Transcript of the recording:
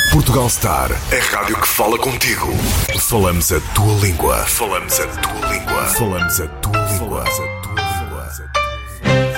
Portugal Star, a rádio que fala contigo. Falamos a tua língua. Falamos a tua língua. Falamos a tua língua.